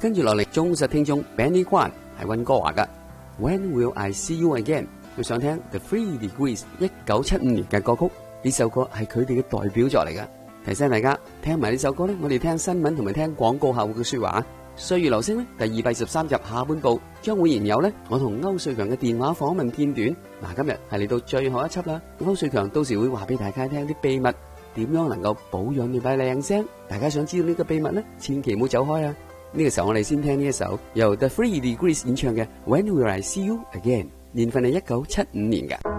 跟住落嚟，忠實聽眾 Benny Kwan 係溫哥華噶。When Will I See You Again？ 佢想聽 The Three Degrees 1975年嘅歌曲，呢首歌係佢哋嘅代表作嚟噶。提醒大家聽埋呢首歌呢，我哋聽新聞同埋聽廣告後嘅說話。歲月流星呢，第283集下半部將會仍有呢我同歐瑞強嘅電話訪問片段。嗱，今日係嚟到最後一輯啦，歐瑞強到時會話俾大家聽啲秘密，點樣能夠保養你把靚聲。大家想知道呢個秘密呢，千祈唔好走開啊！呢個時候我哋先聽呢一首由 The Three Degrees 演唱嘅 When Will I See You Again， 年份係1975年嘅。